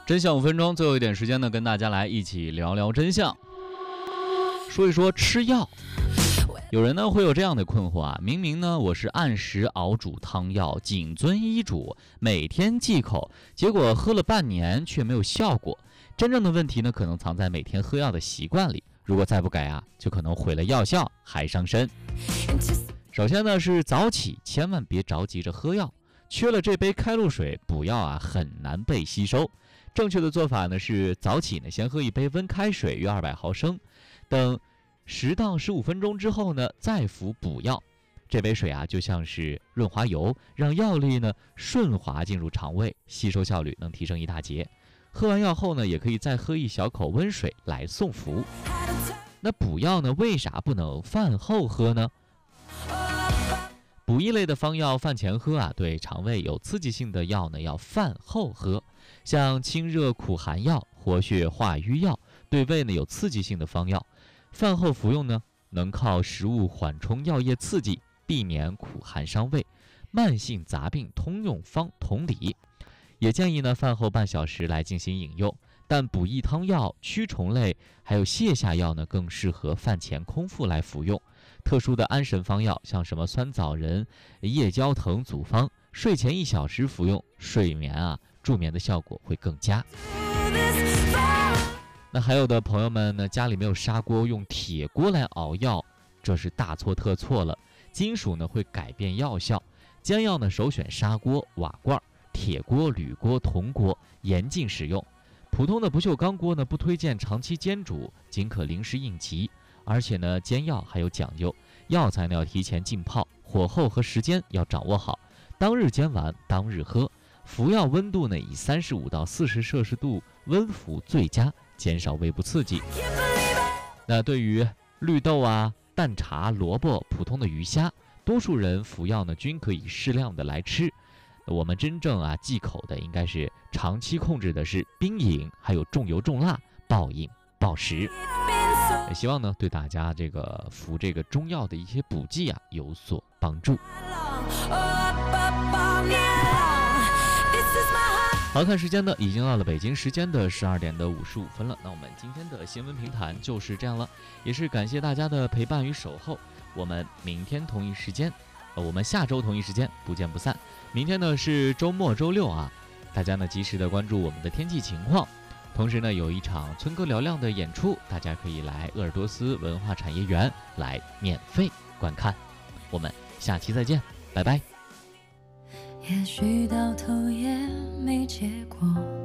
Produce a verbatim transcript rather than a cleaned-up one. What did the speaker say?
真相五分钟，最后一点时间呢，跟大家来一起聊聊真相，说一说吃药。有人呢会有这样的困惑啊，明明呢我是按时熬煮汤药，谨遵医嘱，每天忌口，结果喝了半年却没有效果。真正的问题呢，可能藏在每天喝药的习惯里，如果再不改啊，就可能毁了药效，还伤身。首先呢是早起，千万别着急着喝药，缺了这杯开路水，补药啊很难被吸收。正确的做法呢是早起呢先喝一杯温开水，约二百毫升，等十到十五分钟之后呢，再服补药。这杯水啊，就像是润滑油，让药力呢顺滑进入肠胃，吸收效率能提升一大截。喝完药后呢，也可以再喝一小口温水来送服。那补药呢，为啥不能饭后喝呢？补益类的方药饭前喝啊，对肠胃有刺激性的药呢，要饭后喝。像清热苦寒药、活血化瘀药，对胃呢有刺激性的方药，饭后服用呢，能靠食物缓冲药液刺激，避免苦寒伤胃。慢性杂病通用方同理，也建议呢饭后半小时来进行饮用。但补益汤药、驱虫类还有泻下药呢，更适合饭前空腹来服用。特殊的安神方药，像什么酸枣仁、夜交藤组方，睡前一小时服用，睡眠啊助眠的效果会更佳。那还有的朋友们呢，家里没有砂锅，用铁锅来熬药，这是大错特错了。金属呢会改变药效，煎药呢首选砂锅、瓦罐、铁锅、铝锅、铜锅，严禁使用。普通的不锈钢锅呢，不推荐长期煎煮，仅可临时应急。而且呢，煎药还有讲究，药材呢要提前浸泡，火候和时间要掌握好，当日煎完当日喝。服药温度呢以三十五到四十摄氏度温服最佳，减少胃部刺激。那对于绿豆啊、蛋茶、萝卜、普通的鱼虾，多数人服药呢均可以适量的来吃。我们真正啊忌口的应该是长期控制的是冰饮，还有重油重辣、暴饮暴食。也希望呢对大家这个服这个中药的一些补剂啊有所帮助。好，看时间呢已经到了北京时间的十二点的五十五分了。那我们今天的新闻评谈就是这样了，也是感谢大家的陪伴与守候。我们明天同一时间，呃，我们下周同一时间不见不散。明天呢是周末周六啊，大家呢及时的关注我们的天气情况。同时呢，有一场村歌嘹亮的演出，大家可以来鄂尔多斯文化产业园来免费观看。我们下期再见，拜拜。 也许到头也没结果。